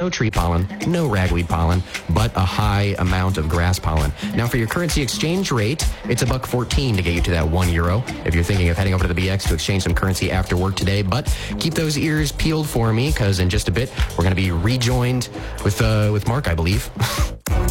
no tree pollen, no ragweed pollen, but a high amount of grass pollen. Now, for your currency exchange rate, it's $1.14 to get you to that €1 if you're thinking of heading over to the BX to exchange some currency after work today. But keep those ears peeled for me, because in just a bit, we're going to be rejoined with Mark, I believe.